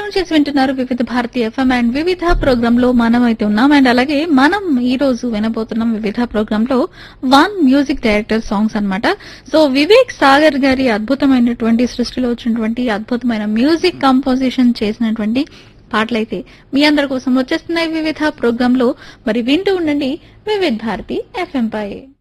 Tune చేసి వింటున్నారు వివిధ భారతి ఎఫ్ఎం అండ్ వివిధ ప్రోగ్రామ్ లో మనం అయితే ఉన్నాం. అండ్ అలాగే మనం ఈ రోజు వినబోతున్నాం వివిధ ప్రోగ్రామ్ లో వన్ మ్యూజిక్ డైరెక్టర్ సాంగ్స్ అన్నమాట. సో వివేక్ సాగర్ గారి అద్భుతమైనటువంటి సృష్టిలో వచ్చినటువంటి అద్భుతమైన మ్యూజిక్ కంపోజిషన్ చేసినటువంటి పాటలైతే మీ అందరి కోసం వచ్చేస్తున్నాయి వివిధ ప్రోగ్రామ్ లో. మరి వింటూ ఉండండి వివిధ భారతి ఎఫ్ఎం పై.